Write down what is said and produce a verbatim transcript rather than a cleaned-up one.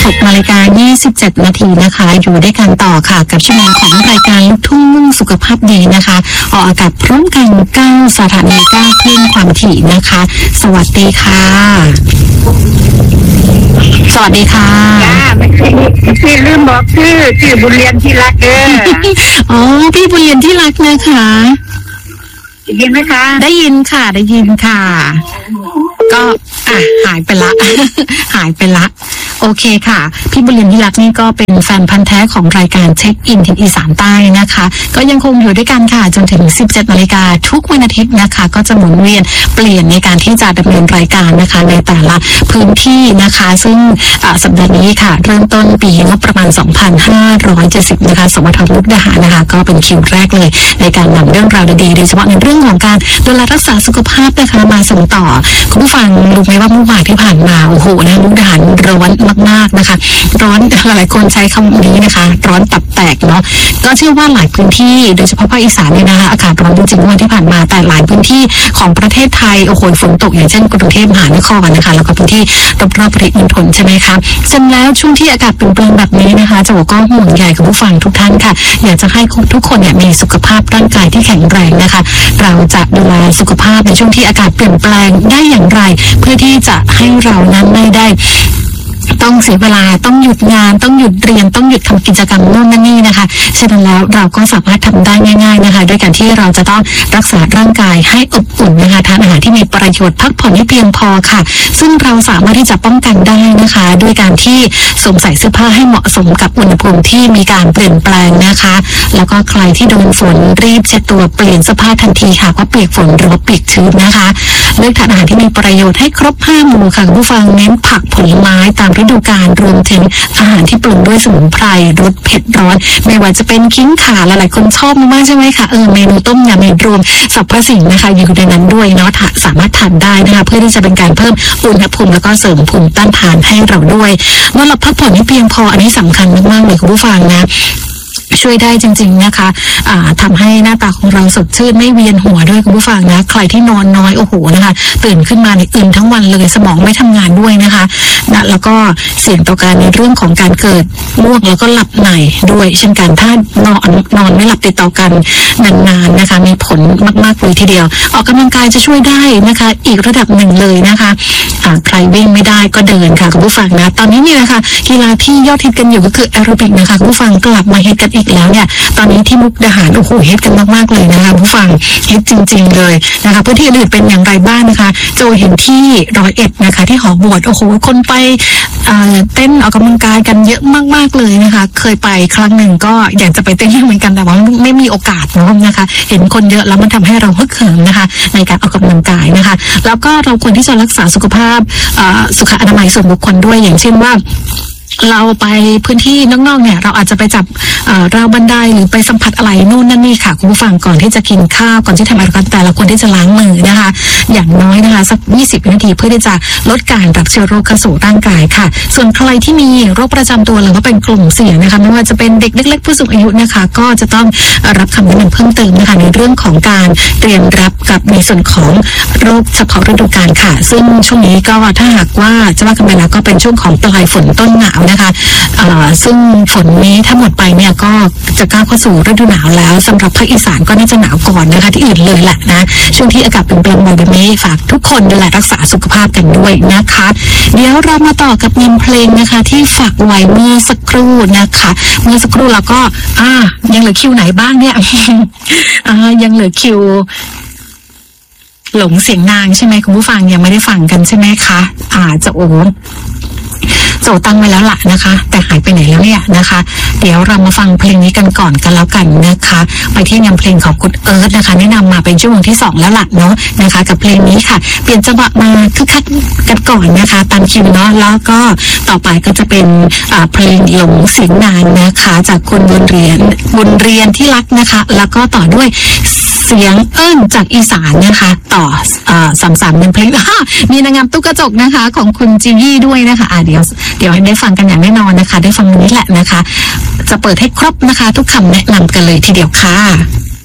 หกนาฬิกายี่สิบเจ็ดนาทีนะคะอยู่ด้วยกันต่อค่ะกับชั่วโมงของรายการลูกทุ่งมุ่งสุขภาพดีนะคะออกอากาศพร้อมกันเก้าสถานีเก้าคลื่นความถี่นะคะสวัสดีค่ะสวัสดีค่ะจ้าไม่ใช่ไม่ใช่ลืมบอกชื่อชื่อบุญเรียนที่รักเด้ออ๋อพี่บุญเรียนที่รักนะคะได้ยินไหมคะได้ยินค่ะได้ยินค่ะก็อ่ะหายไปละ หายไปละโอเคค่ะพี่บุญเรียนที่รักนี่ก็เป็นแฟนพันธ์แท้ของรายการเช็คอินทิศอีสานใต้นะคะก็ยังคงอยู่ด้วยกันค่ะจนถึง สิบเจ็ดนาฬิกาทุกวันอาทิตย์นะคะก็จะหมุนเวียนเปลี่ยนในการที่จะดำเนินรายการนะคะในแต่ละพื้นที่นะคะซึ่งสัปดาห์นี้ค่ะเริ่มต้นปีงบประมาณสองพันห้าร้อยเจ็ดสิบนะคะสมทมุกดาหารนะคะก็เป็นคิวแรกเลยในการนำเรื่องราวดีๆโดยเฉพาะในเรื่องของการดูแลรักษาสุขภาพนะคะมาส่งต่อคุณผู้ฟังรู้ไหมว่าเมื่อวานที่ผ่านมาโอ้โหนะมุกดาหารร้อนมากๆนะคะร้อนหลายคนใช้คำนี้นะคะร้อนตับแตกเนาะก็เชื่อว่าหลายพื้นที่โดยเฉพาะภาคอีสานเนี่ยนะคะอากาศร้อนจริงๆวันที่ผ่านมาแต่หลายพื้นที่ของประเทศไทยโอ้โหฝนตกอย่างเช่นกรุงเทพมหานครนะคะแล้วก็พื้นที่รอบๆปริมณฑลใช่ไหมคะเสร็จแล้วช่วงที่อากาศเปลี่ยนแปลงแบบนี้นะคะจะบอกก็ห่วงใยกับผู้ฟังทุกท่านค่ะอยากจะให้ทุกคนเนี่ยมีสุขภาพร่างกายที่แข็งแรงนะคะเราจะดูแลสุขภาพในช่วงที่อากาศเปลี่ยนแปลงได้อย่างไรเพื่อที่จะให้เรานั้นไม่ได้ต้องเสียเวลาต้องหยุดงานต้องหยุดเรียนต้องหยุดทำกิจกรรมโน่นนั่นนี่นะคะฉะนั้นแล้วเราก็สามารถทำได้ง่ายๆนะคะด้วยการที่เราจะต้องรักษาร่างกายให้อบอุ่นนะคะทานอาหารที่มีประโยชน์พักผ่อนให้เพียงพอค่ะซึ่งเราสามารถที่จะป้องกันได้นะคะด้วยการที่สวมใส่เสื้อผ้าให้เหมาะสมกับอุณหภูมิที่มีการเปลี่ยนแปลงนะคะแล้วก็ใครที่โดนฝนรีบเช็ดตัวเปลี่ยนเสื้อผ้าทันทีค่ะว่าเปียกฝนหรือว่าเปียกชื้นนะคะเลือกทานอาหารที่มีประโยชน์ให้ครบห้าหมู่ค่ะผู้ฟังเน้นผักผลไม้ตามฤดูกาลรวมถึงอาหารที่ปรุงด้วยสมุนไพรรสเผ็ดร้อนไม่ว่าจะเป็นขิงข่าหลายๆคนชอบมากใช่ไหมคะเออเมนูต้มยำเมนูรวมสรรพสิ่งนะคะอยู่ในนั้นด้วยเนาะสามารถทานได้นะคะเพื่อที่จะเป็นการเพิ่มอุณหภูมิแล้วก็เสริมภูมิต้านทานให้เราด้วยนอนหลับพักผ่อนให้เพียงพออันนี้สำคัญมากๆเลยคุณผู้ฟังนะช่วยได้จริงๆนะคะอ่าทำให้หน้าตาของเราสดชื่นไม่เวียนหัวด้วยคุณผู้ฟังนะใครที่นอนน้อยโอ้โหนะคะตื่นขึ้นมาในอื่นทั้งวันเลยสมองไม่ทำงานด้วยนะคะนะแล้วก็เสี่ยงต่อการในเรื่องของการเกิดง่วงแล้วก็หลับในด้วยเช่นกันถ้านอนนอนไม่หลับติดต่อกันนานๆนะคะมีผลมากๆเลยทีเดียวออกกำลังกายจะช่วยได้นะคะอีกระดับหนึ่งเลยนะคะอ่าใครวิ่งไม่ได้ก็เดินค่ะคุณผู้ฟังนะตอนนี้เนี่ยนะคะกีฬาที่ยอดฮิตกันอยู่ก็คือแอโรบิกนะคะคุณผู้ฟังกลับมาฮิตกันอีกแล้วเนี่ยตอนนี้ที่มุกดาหารโอ้โหฮิตกันมากๆเลยนะคะผู้ฟังฮิตจริงๆเลยนะคะพื้นที่อื่นเป็นอย่างไรบ้างนะคะโจเห็นที่ร้อยเอ็ดนะคะที่หอบวชโอ้โหคนไปเต้นออกกำลังกายกันเยอะมากๆเลยนะคะเคยไปครั้งหนึ่งก็อยากจะไปเต้นเหมือนกันแต่ว่าไม่มีโอกาสเนาะนะคะเห็นคนเยอะแล้วมันทำให้เราฮึกเหิมนะคะในการออกกำลังกายนะคะแล้วก็เราควรที่จะรักษาสุขภาพสุขอนามัยส่วนบุคคลด้วยอย่างเช่นว่าเราไปพื้นที่นอกๆเนี่ยเราอาจจะไปจับราวบันไดหรือไปสัมผัสอะไรนู่นนั่นนี่ค่ะคุณผู้ฟังก่อนที่จะกินข้าวก่อนที่ทำอะไรก็แต่ละคนที่จะล้างมือนะคะอย่างน้อยนะคะสักยี่สิบนาทีเพื่อที่จะลดการรับเชื้อโรคเข้าสู่ร่างกายค่ะส่วนใครที่มีโรคประจำตัวหรือว่าเป็นกลุ่มเสี่ยงนะคะไม่ว่าจะเป็นเด็กเล็กๆผู้สูงอายุนะคะก็จะต้องรับคำแนะนำเพิ่มเติมนะคะในเรื่องของการเตรียมรับกับในส่วนของโรคเฉพาะฤดูกาลค่ะซึ่งช่วงนี้ก็ถ้าหากว่าจะว่ากันไปแล้วก็เป็นช่วงของปลายฝนต้นหนาวนะคะซึ่งฝนนี้ถ้าหมดไปเนี่ยก็จะก้าวเข้าสู่ฤดูหนาวแล้วสำหรับภาคอีสานก็น่าจะหนาวก่อนนะคะที่อื่นเลยแหละนะช่วงที่อากาศเปลี่ยนแปลงแบบนี้ฝากทุกคนดูแลรักษาสุขภาพกันด้วยนะคะเดี๋ยวเรามาต่อกับนิมเพลงนะคะที่ฝากไว้เมื่อสักครู่นะคะเมื่อสักครู่เราก็อ่ายังเหลือคิวไหนบ้างเนี่ย อ่ายังเหลือคิวหลงเสียงนางใช่ไหมคุณผู้ฟังยังไม่ได้ฟังกันใช่ไหมคะอ่าจะโอ้โจตั้งไว้แล้วล่ะนะคะแต่หายไปไหนแล้วเนี่ยนะคะเดี๋ยวเรามาฟังเพลงนี้กันก่อนกันแล้วกันนะคะไปที่นำเพลงของคุณเอิร์ธนะคะแนะนำมาเป็นชั่วโมงที่สองแล้วล่ะเนาะนะคะกับเพลงนี้ค่ะเปลี่ยนจังหวะมาคึกคักกันก่อนนะคะตามคิวเนาะแล้วก็ต่อไปก็จะเป็นอ่าเพลงหลงเสียงนางนะคะจากคุณบุญเรียนบุญเรียนที่รักนะคะแล้วก็ต่อด้วยเสียงเอิ้นจากอีสานนะคะต่ออ่าสามสามเป็นเพลงมีนางงามตุ๊กกระจกนะคะของคุณจียี่ด้วยนะคะอ่าเดี๋ยวเดี๋ยวให้ได้ฟังกันอย่างแน่นอนนะคะได้ฟังนี้แหละนะคะจะเปิดให้ครบนะคะทุกคำแนะนำกันเลยทีเดียวค่ะ